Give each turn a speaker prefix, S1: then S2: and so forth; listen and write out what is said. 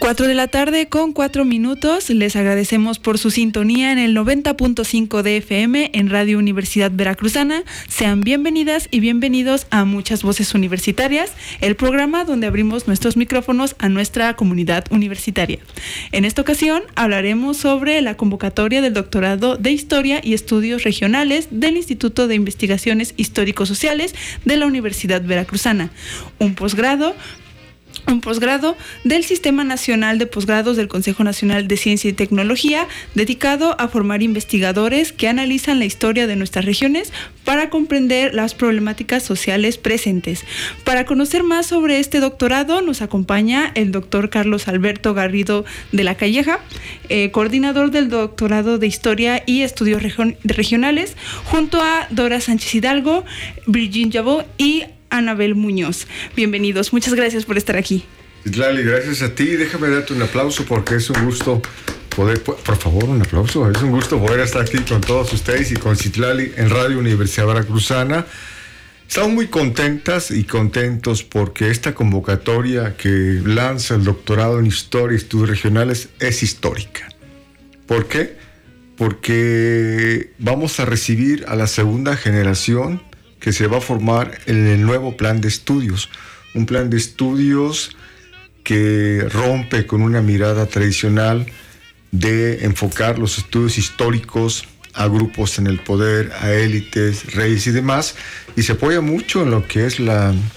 S1: 4:04 p.m. Les agradecemos por su sintonía en el 90.5 de FM en Radio Universidad Veracruzana. Sean bienvenidas y bienvenidos a Muchas Voces Universitarias, el programa donde abrimos nuestros micrófonos a nuestra comunidad universitaria. En esta ocasión hablaremos sobre la convocatoria del doctorado de Historia y Estudios Regionales del Instituto de Investigaciones Histórico-Sociales de la Universidad Veracruzana, un posgrado del Sistema Nacional de Posgrados del Consejo Nacional de Ciencia y Tecnología, dedicado a formar investigadores que analizan la historia de nuestras regiones para comprender las problemáticas sociales presentes. Para conocer más sobre este doctorado, nos acompaña el doctor Carlos Alberto Garrido de la Calleja, coordinador del doctorado de Historia y Estudios Regionales, junto a Dora Sánchez Hidalgo, Virginia Jabot y Anabel Muñoz. Bienvenidos, muchas gracias por estar aquí.
S2: Citlali, gracias a ti. Déjame darte un aplauso porque es un gusto poder, por favor, un aplauso. Es un gusto poder estar aquí con todos ustedes y con Citlali en Radio Universidad Veracruzana. Estamos muy contentas y contentos porque esta convocatoria que lanza el doctorado en Historia y Estudios Regionales es histórica. ¿Por qué? Porque vamos a recibir a la segunda generación que se va a formar en el nuevo plan de estudios. Un plan de estudios que rompe con una mirada tradicional de enfocar los estudios históricos a grupos en el poder, a élites, reyes y demás, y se apoya mucho en lo que es la